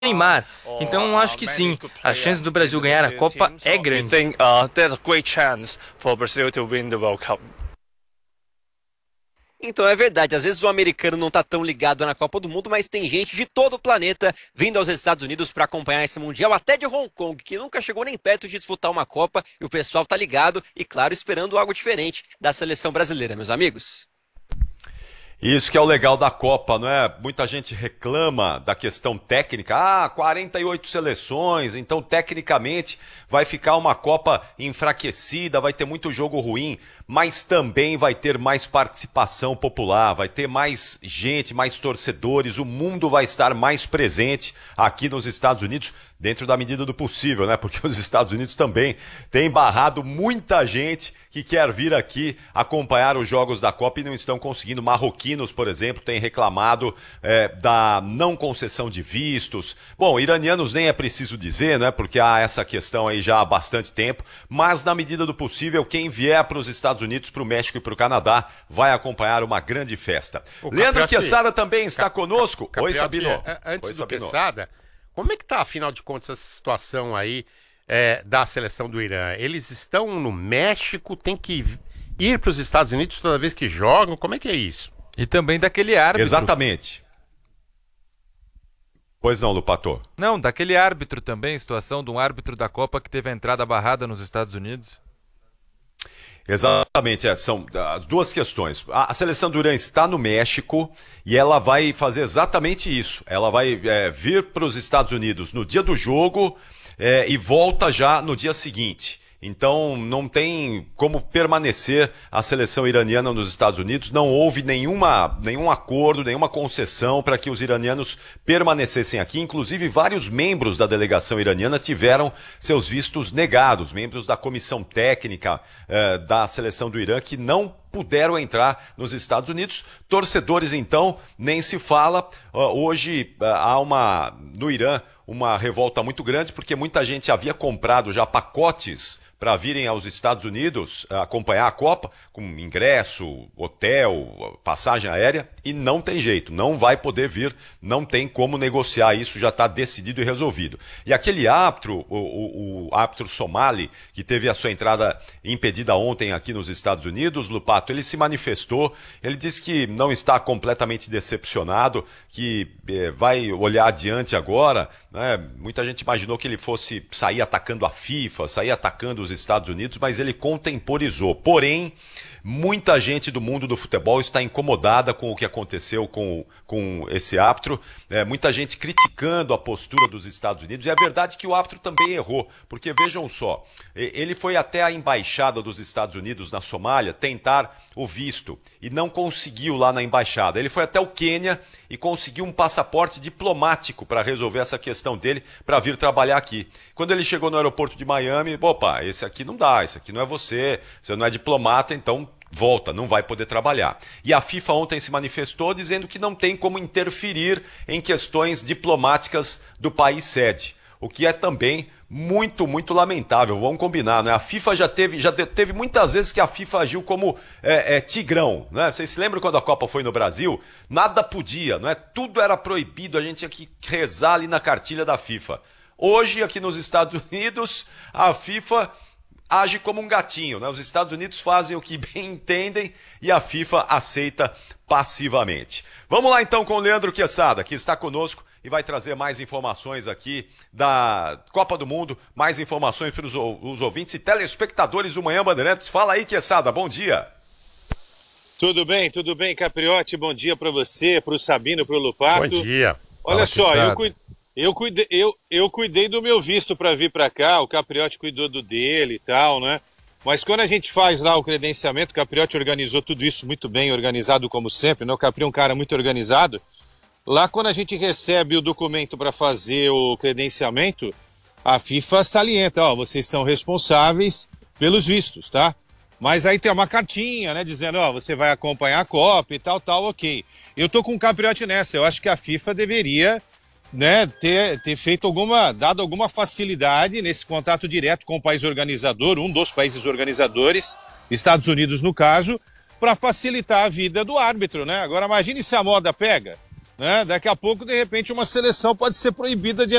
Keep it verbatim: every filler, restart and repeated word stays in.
Neymar. Então acho que sim, a chance do Brasil ganhar a Copa é grande. Então é verdade, às vezes o americano não tá tão ligado na Copa do Mundo, mas tem gente de todo o planeta vindo aos Estados Unidos para acompanhar esse Mundial, até de Hong Kong, que nunca chegou nem perto de disputar uma Copa, e o pessoal tá ligado e, claro, esperando algo diferente da seleção brasileira, meus amigos. Isso que é o legal da Copa, não é? Muita gente reclama da questão técnica. Ah, quarenta e oito seleções, então tecnicamente vai ficar uma Copa enfraquecida, vai ter muito jogo ruim, mas também vai ter mais participação popular, vai ter mais gente, mais torcedores, o mundo vai estar mais presente aqui nos Estados Unidos, dentro da medida do possível, né? Porque os Estados Unidos também têm barrado muita gente que quer vir aqui acompanhar os jogos da Copa e não estão conseguindo. Marroquinos, por exemplo, têm reclamado é, da não concessão de vistos. Bom, iranianos nem é preciso dizer, né? Porque há essa questão aí já há bastante tempo, mas na medida do possível, quem vier para os Estados Unidos, para o México e para o Canadá, vai acompanhar uma grande festa. O Leandro Quesada também está Cap... conosco. Cap... Oi, Sabino. Antes Oi, do Sabino. Quesada, como é que tá, afinal de contas, essa situação aí é, da seleção do Irã? Eles estão no México, tem que ir para os Estados Unidos toda vez que jogam? Como é que é isso? E também daquele árbitro. Exatamente. Pois não, Lupator? Não, daquele árbitro também, situação de um árbitro da Copa que teve a entrada barrada nos Estados Unidos. Exatamente, é, são as duas questões. A, a seleção do Irã está no México e ela vai fazer exatamente isso. Ela vai é, vir para os Estados Unidos no dia do jogo é, e volta já no dia seguinte. Então não tem como permanecer a seleção iraniana nos Estados Unidos, não houve nenhuma, nenhum acordo, nenhuma concessão para que os iranianos permanecessem aqui, inclusive vários membros da delegação iraniana tiveram seus vistos negados, membros da comissão técnica eh, da seleção do Irã que não puderam entrar nos Estados Unidos. Torcedores, então, nem se fala. Uh, hoje uh, há uma, no Irã, uma revolta muito grande, porque muita gente havia comprado já pacotes para virem aos Estados Unidos uh, acompanhar a Copa, com ingresso, hotel, passagem aérea, e não tem jeito, não vai poder vir, não tem como negociar isso, já está decidido e resolvido. E aquele árbitro, o, o, o árbitro somali, que teve a sua entrada impedida ontem aqui nos Estados Unidos, Lupato, ele se manifestou, ele disse que não está completamente decepcionado, que eh, vai olhar adiante agora, né? Muita gente imaginou que ele fosse sair atacando a FIFA, sair atacando os Estados Unidos, mas ele contemporizou. Porém, muita gente do mundo do futebol está incomodada com o que aconteceu com, com esse árbitro, é, muita gente criticando a postura dos Estados Unidos, e é verdade que o árbitro também errou, porque vejam só, ele foi até a embaixada dos Estados Unidos na Somália tentar o visto, e não conseguiu lá na embaixada. Ele foi até o Quênia e conseguiu um passaporte diplomático para resolver essa questão dele, para vir trabalhar aqui. Quando ele chegou no aeroporto de Miami, opa, esse aqui não dá, esse aqui não é você, você não é diplomata, então volta, não vai poder trabalhar. E a FIFA ontem se manifestou dizendo que não tem como interferir em questões diplomáticas do país sede, o que é também muito, muito lamentável. Vamos combinar, né? A FIFA já teve, já teve muitas vezes que a FIFA agiu como é, é, tigrão, né? Vocês se lembram quando a Copa foi no Brasil? Nada podia, não é? Tudo era proibido, a gente tinha que rezar ali na cartilha da FIFA. Hoje, aqui nos Estados Unidos, a FIFA age como um gatinho, né? Os Estados Unidos fazem o que bem entendem e a FIFA aceita passivamente. Vamos lá então com o Leandro Quesada, que está conosco e vai trazer mais informações aqui da Copa do Mundo, mais informações para os, os ouvintes e telespectadores do Manhã Bandeirantes. Fala aí, Quesada, bom dia. Tudo bem, tudo bem, Capriotti, bom dia para você, para o Sabino, para o Lupato. Bom dia. Olha Fala, só, eu, cuid... eu, cuidei, eu, eu cuidei do meu visto para vir para cá, o Capriotti cuidou do dele e tal, né? Mas quando a gente faz lá o credenciamento, o Capriotti organizou tudo isso muito bem, organizado como sempre, né? O Capri é um cara muito organizado. Lá quando a gente recebe o documento para fazer o credenciamento, a FIFA salienta, ó, vocês são responsáveis pelos vistos, tá? Mas aí tem uma cartinha, né, dizendo, ó, você vai acompanhar a Copa e tal, tal, ok. Eu tô com o Capriotti nessa, eu acho que a FIFA deveria, né, ter, ter feito alguma, dado alguma facilidade nesse contato direto com o país organizador, um dos países organizadores, Estados Unidos no caso, para facilitar a vida do árbitro, né? Agora imagine se a moda pega, né? Daqui a pouco, de repente, uma seleção pode ser proibida de